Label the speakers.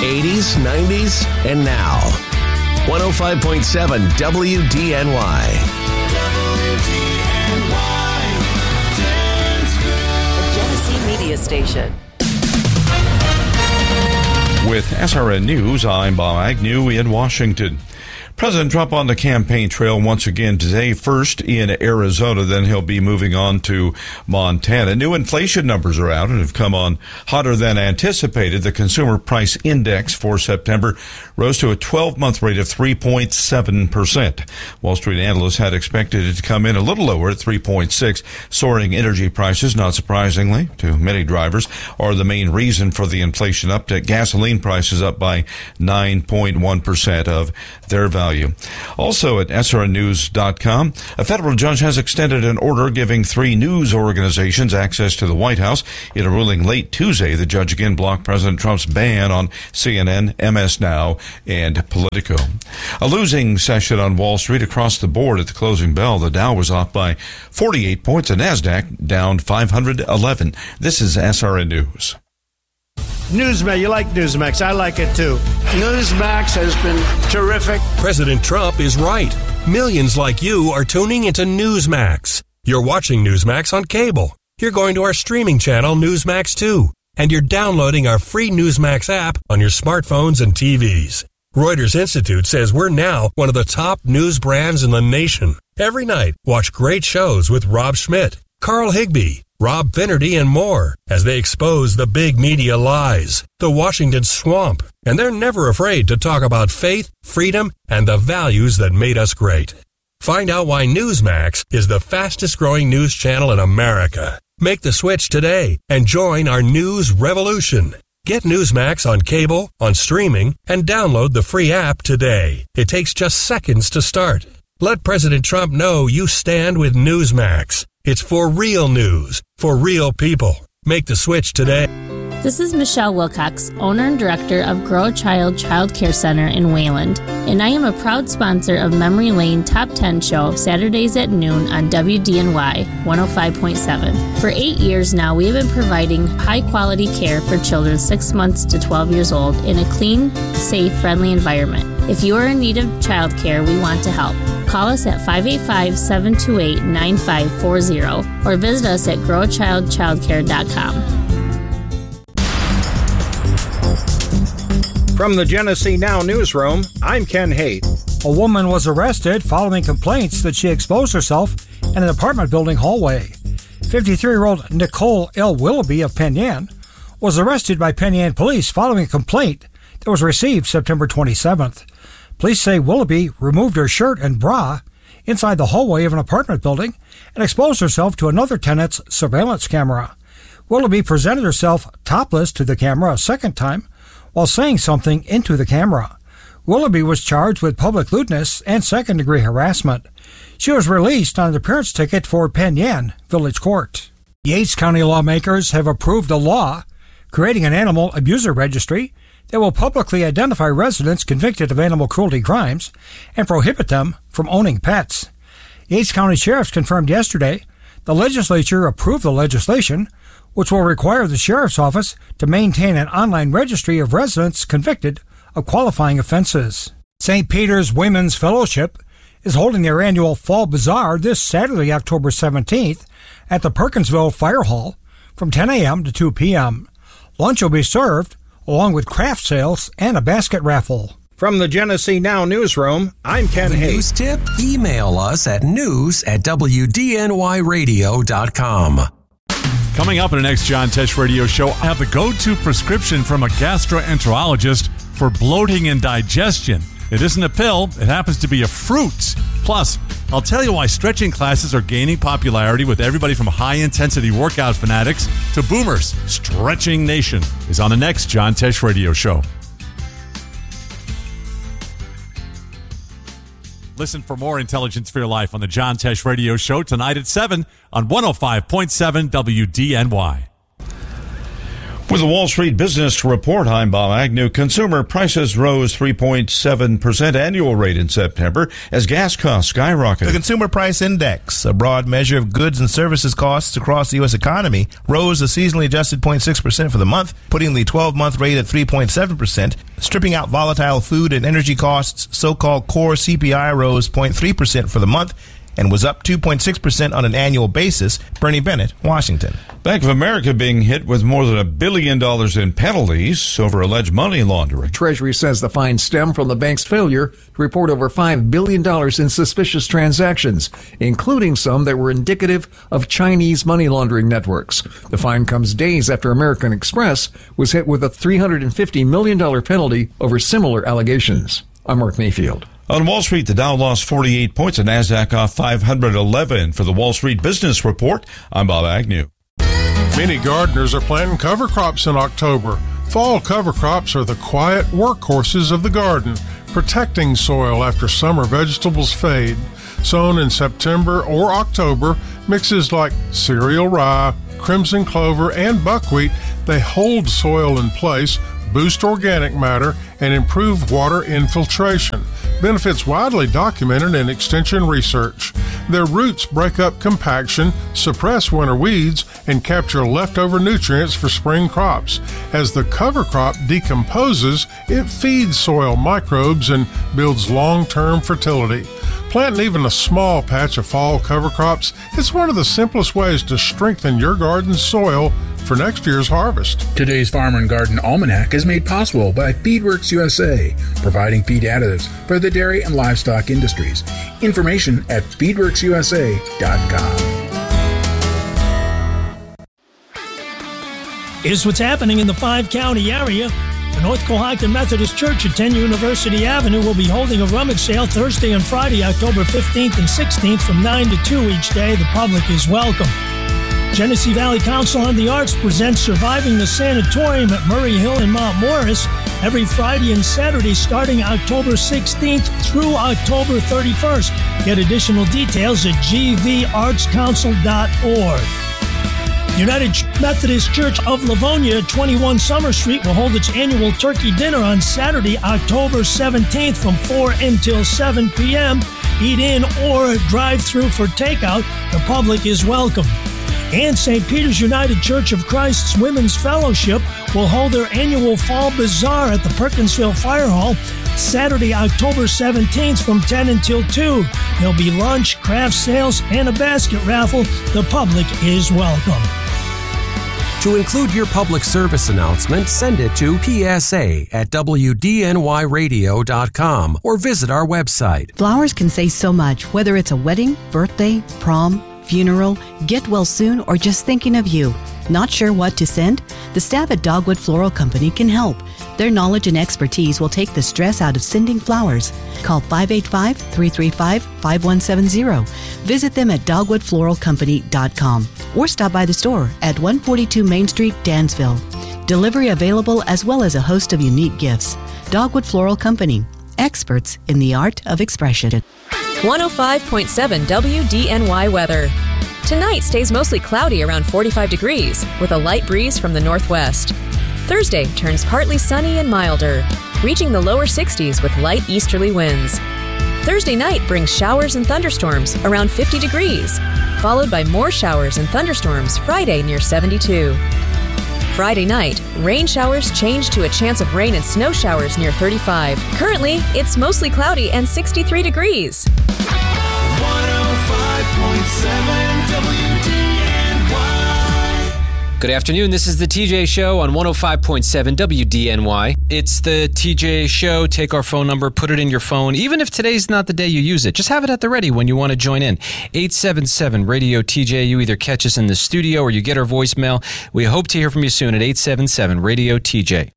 Speaker 1: 80s, 90s, and now. 105.7 WDNY.
Speaker 2: The Genesee Media Station.
Speaker 3: With SRN News, I'm Bob Agnew in Washington. President Trump on the campaign trail once again today, first in Arizona, then he'll be moving on to Montana. New inflation numbers are out and have come on hotter than anticipated. The consumer price index for September rose to a 12-month rate of 3.7%. Wall Street analysts had expected it to come in a little lower at 3.6%. Soaring energy prices, not surprisingly to many drivers, are the main reason for the inflation uptick. Gasoline prices up by 9.1% of their value. Also at srnnews.com, a federal judge has extended an order giving 3 news organizations access to the White House. In a ruling late Tuesday, the judge again blocked President Trump's ban on CNN, MS Now, and Politico. A losing session on Wall Street across the board at the closing bell. The Dow was off by 48 points, and NASDAQ down 511. This is SRN News.
Speaker 4: Newsmax, you like Newsmax. I like it too. Newsmax has been terrific.
Speaker 5: President Trump is right. Millions like you are tuning into Newsmax. You're watching Newsmax on cable. You're going to our streaming channel, Newsmax 2. And you're downloading our free Newsmax app on your smartphones and TVs. Reuters Institute says we're now one of the top news brands in the nation. Every night, watch great shows with Rob Schmidt, Carl Higbie, Rob Finnerty, and more as they expose the big media lies, the Washington swamp, and they're never afraid to talk about faith, freedom, and the values that made us great. Find out why Newsmax is the fastest growing news channel in America. Make the switch today and join our news revolution. Get Newsmax on cable, on streaming, and download the free app today. It takes just seconds to start. Let President Trump know you stand with Newsmax. It's for real news, for real people. Make the switch today.
Speaker 6: This is Michelle Wilcox, owner and director of Grow a Child Child Care Center in Wayland, and I am a proud sponsor of Memory Lane Top 10 Show Saturdays at noon on WDNY 105.7. For 8 years now, we have been providing high-quality care for children 6 months to 12 years old in a clean, safe, friendly environment. If you are in need of child care, we want to help. Call us at 585-728-9540 or visit us at growachildchildcare.com.
Speaker 7: From the Genesee Now newsroom, I'm Ken Haight.
Speaker 8: A woman was arrested following complaints that she exposed herself in an apartment building hallway. 53-year-old Nicole L. Willoughby of Penn Yan was arrested by Penn Yan police following a complaint that was received September 27th. Police say Willoughby removed her shirt and bra inside the hallway of an apartment building and exposed herself to another tenant's surveillance camera. Willoughby presented herself topless to the camera a second time while saying something into the camera. Willoughby was charged with public lewdness and second-degree harassment. She was released on an appearance ticket for Penn Yan Village Court. Yates County lawmakers have approved a law creating an animal abuser registry that will publicly identify residents convicted of animal cruelty crimes and prohibit them from owning pets. Yates County sheriffs confirmed yesterday the legislature approved the legislation, which will require the sheriff's office to maintain an online registry of residents convicted of qualifying offenses. St. Peter's Women's Fellowship is holding their annual Fall Bazaar this Saturday, October 17th, at the Perkinsville Fire Hall from 10 a.m. to 2 p.m. Lunch will be served, along with craft sales and a basket raffle.
Speaker 7: From the Genesee Now newsroom, I'm Ken Haight.
Speaker 5: News tip? Email us at news@wdnyradio.com.
Speaker 9: Coming up in the next John Tesh Radio Show, I have the go-to prescription from a gastroenterologist for bloating and digestion. It isn't a pill, it happens to be a fruit. Plus, I'll tell you why stretching classes are gaining popularity with everybody from high-intensity workout fanatics to boomers. Stretching Nation is on the next John Tesh Radio Show. Listen for more Intelligence for Your Life on the John Tesh Radio Show tonight at 7 on 105.7 WDNY.
Speaker 3: With the Wall Street Business Report, I'm Bob Agnew. Consumer prices rose 3.7% annual rate in September as gas costs skyrocketed.
Speaker 10: The Consumer Price Index, a broad measure of goods and services costs across the U.S. economy, rose a seasonally adjusted 0.6% for the month, putting the 12-month rate at 3.7%. Stripping out volatile food and energy costs, so-called core CPI rose 0.3% for the month and was up 2.6% on an annual basis. Bernie Bennett, Washington.
Speaker 3: Bank of America being hit with more than $1 billion in penalties over alleged money laundering.
Speaker 11: Treasury says the fines stem from the bank's failure to report over $5 billion in suspicious transactions, including some that were indicative of Chinese money laundering networks. The fine comes days after American Express was hit with a $350 million penalty over similar allegations. I'm Mark Mayfield.
Speaker 3: On Wall Street, the Dow lost 48 points and NASDAQ off 511. For the Wall Street Business Report, I'm Bob Agnew.
Speaker 12: Many gardeners are planting cover crops in October. Fall cover crops are the quiet workhorses of the garden, protecting soil after summer vegetables fade. Sown in September or October, mixes like cereal rye, crimson clover, and buckwheat, they hold soil in place, boost organic matter, and improve water infiltration. Benefits widely documented in extension research. Their roots break up compaction, suppress winter weeds, and capture leftover nutrients for spring crops. As the cover crop decomposes, it feeds soil microbes and builds long-term fertility. Planting even a small patch of fall cover crops is one of the simplest ways to strengthen your garden's soil for next year's harvest.
Speaker 13: Today's Farm and Garden Almanac is made possible by Feedworks USA, providing feed additives for the dairy and livestock industries. Information at feedworksusa.com.
Speaker 14: Here's what's happening in the 5-county area. The North Cohocton Methodist Church at 10 University Avenue will be holding a rummage sale Thursday and Friday, October 15th and 16th from 9 to 2 each day. The public is welcome. Genesee Valley Council on the Arts presents Surviving the Sanatorium at Murray Hill in Mount Morris every Friday and Saturday starting October 16th through October 31st. Get additional details at gvartscouncil.org. United Methodist Church of Livonia at 21 Summer Street will hold its annual turkey dinner on Saturday, October 17th from 4 until 7 p.m. Eat in or drive through for takeout. The public is welcome. And St. Peter's United Church of Christ's Women's Fellowship will hold their annual Fall Bazaar at the Perkinsville Fire Hall Saturday, October 17th from 10 until 2. There'll be lunch, craft sales, and a basket raffle. The public is welcome.
Speaker 15: To include your public service announcement, send it to psa@wdnyradio.com or visit our website.
Speaker 16: Flowers can say so much, whether it's a wedding, birthday, prom, funeral, get well soon, or just thinking of you. Not sure what to send? The staff at Dogwood Floral Company can help. Their knowledge and expertise will take the stress out of sending flowers. Call 585-335-5170. Visit them at dogwoodfloralcompany.com or stop by the store at 142 Main Street, Dansville. Delivery available as well as a host of unique gifts. Dogwood Floral Company, experts in the art of expression.
Speaker 2: 105.7 WDNY weather. Tonight stays mostly cloudy around 45 degrees with a light breeze from the northwest. Thursday turns partly sunny and milder, reaching the lower 60s with light easterly winds. Thursday night brings showers and thunderstorms around 50 degrees, followed by more showers and thunderstorms Friday near 72. Friday night, rain showers change to a chance of rain and snow showers near 35. Currently, it's mostly cloudy and 63 degrees.
Speaker 17: 105.7 WDNY.
Speaker 18: Good afternoon. This is the TJ Show on 105.7 WDNY. It's the TJ Show. Take our phone number, put it in your phone. Even if today's not the day you use it, just have it at the ready when you want to join in. 877-RADIO-TJ. You either catch us in the studio or you get our voicemail. We hope to hear from you soon at 877-RADIO-TJ.